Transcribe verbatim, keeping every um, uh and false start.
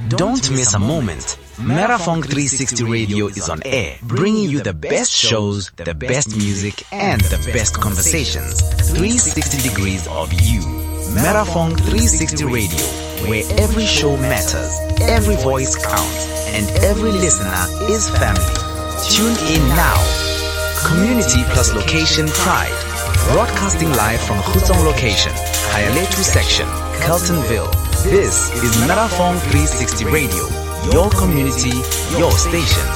Don't miss a moment. Merafong three sixty Radio is on air, bringing you the best shows, the best music, and the best conversations. three sixty degrees of you. Merafong three sixty Radio, where every show matters, every voice counts, and every listener is family. Tune in now. Community plus location pride. Broadcasting live from Khuzong location, Hayaletu section, Keltonville. This is Merafong three sixty Radio. Your community, your station.